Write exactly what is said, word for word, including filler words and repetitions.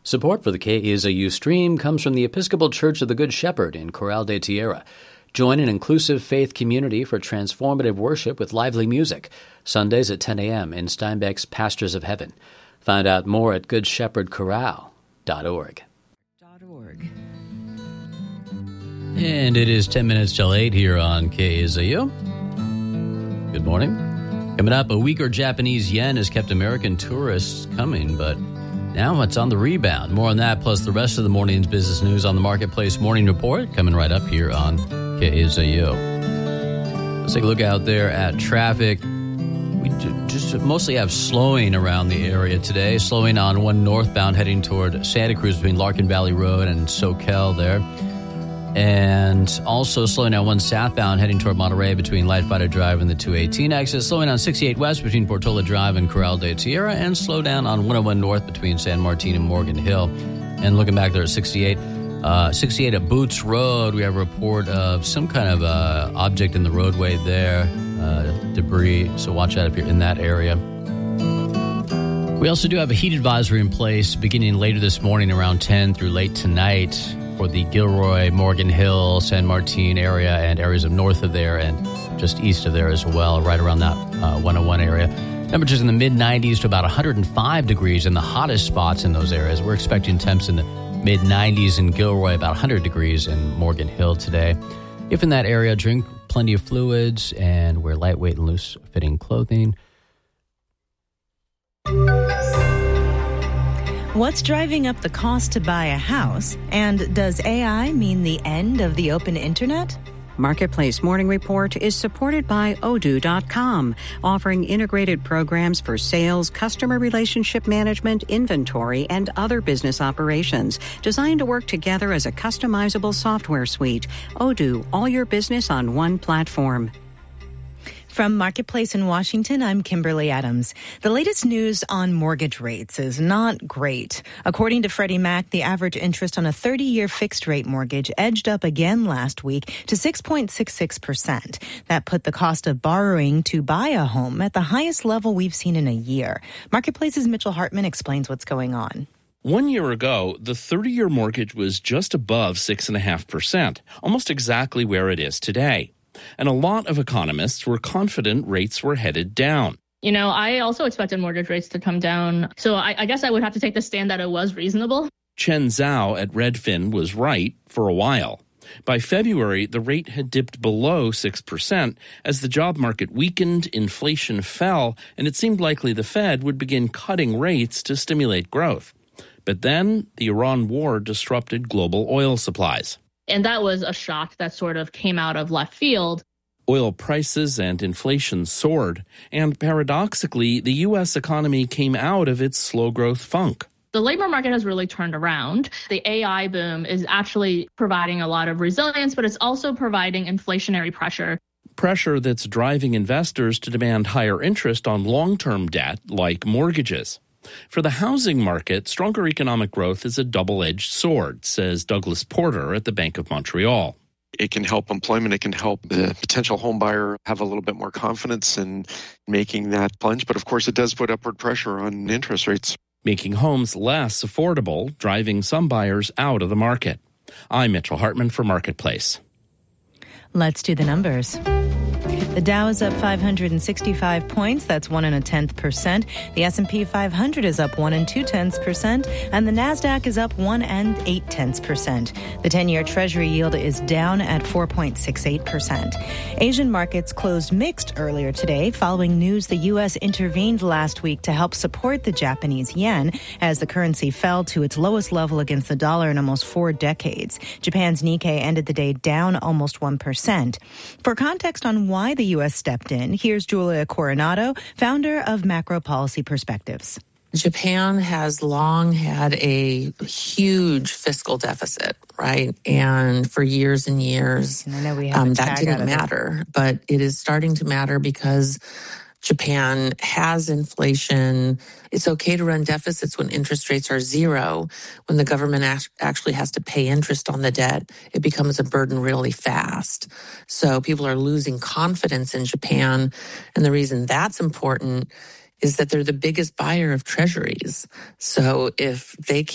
Support for the K E S A U stream comes from the Episcopal Church of the Good Shepherd in Corral de Tierra. Join an inclusive faith community for transformative worship with lively music, Sundays at ten a.m. in Steinbeck's Pastures of Heaven. Find out more at good shepherd corral dot org. .org. And it is ten minutes till eight here on K E S A U. Good morning. Coming up, a weaker Japanese yen has kept American tourists coming, but now it's on the rebound. More on that, plus the rest of the morning's business news on the Marketplace Morning Report, coming right up here on K E S A U. Let's take a look out there at traffic. We just mostly have slowing around the area today. Slowing on one northbound heading toward Santa Cruz between Larkin Valley Road and Soquel there. And also slowing down one southbound heading toward Monterey between Lightfighter Drive and the two eighteen exit. Slowing on sixty-eight west between Portola Drive and Corral de Tierra. And slow down on one oh one north between San Martin and Morgan Hill. And looking back there at sixty-eight, uh, sixty-eight at Boots Road, we have a report of some kind of uh, object in the roadway there, uh, debris. So watch out if you're in that area. We also do have a heat advisory in place beginning later this morning around ten through late tonight for the Gilroy, Morgan Hill, San Martin area and areas of north of there and just east of there as well, right around that uh, one oh one area. Temperatures in the mid nineties to about one hundred five degrees in the hottest spots in those areas. We're expecting temps in the mid nineties in Gilroy, about one hundred degrees in Morgan Hill today. If in that area, drink plenty of fluids and wear lightweight and loose-fitting clothing. What's driving up the cost to buy a house? And does A I mean the end of the open internet? Marketplace Morning Report is supported by Odoo dot com, offering integrated programs for sales, customer relationship management, inventory, and other business operations, designed to work together as a customizable software suite. Odoo, all your business on one platform. From Marketplace in Washington, I'm Kimberly Adams. The latest news on mortgage rates is not great. According to Freddie Mac, the average interest on a thirty-year fixed-rate mortgage edged up again last week to six point six six percent. That put the cost of borrowing to buy a home at the highest level we've seen in a year. Marketplace's Mitchell Hartman explains what's going on. One year ago, the thirty-year mortgage was just above six point five percent, almost exactly where it is today. And a lot of economists were confident rates were headed down. You know, I also expected mortgage rates to come down. So I, I guess I would have to take the stand that it was reasonable. Chen Zhao at Redfin was right for a while. By February, the rate had dipped below six percent as the job market weakened, inflation fell, and it seemed likely the Fed would begin cutting rates to stimulate growth. But then the Iran war disrupted global oil supplies. And that was a shock that sort of came out of left field. Oil prices and inflation soared, and paradoxically, the U S economy came out of its slow growth funk. The labor market has really turned around. The A I boom is actually providing a lot of resilience, but it's also providing inflationary pressure. Pressure that's driving investors to demand higher interest on long-term debt like mortgages. For the housing market, stronger economic growth is a double-edged sword, says Douglas Porter at the Bank of Montreal. It can help employment. It can help the potential home buyer have a little bit more confidence in making that plunge. But of course, it does put upward pressure on interest rates, making homes less affordable, driving some buyers out of the market. I'm Mitchell Hartman for Marketplace. Let's do the numbers. The Dow is up five hundred sixty-five points. That's one and a tenth percent. The S and P five hundred is up one and two tenths percent, and the Nasdaq is up one and eight tenths percent. The ten-year Treasury yield is down at four point six eight percent. Asian markets closed mixed earlier today, following news the U S intervened last week to help support the Japanese yen as the currency fell to its lowest level against the dollar in almost four decades. Japan's Nikkei ended the day down almost one percent. For context on why the U S stepped in, here's Julia Coronado, founder of Macro Policy Perspectives. Japan has long had a huge fiscal deficit, right? And for years and years, I know we have um, that didn't matter. It. But it is starting to matter because Japan has inflation. It's okay to run deficits when interest rates are zero. When the government actually has to pay interest on the debt, it becomes a burden really fast. So people are losing confidence in Japan. And the reason that's important is that they're the biggest buyer of treasuries. So if they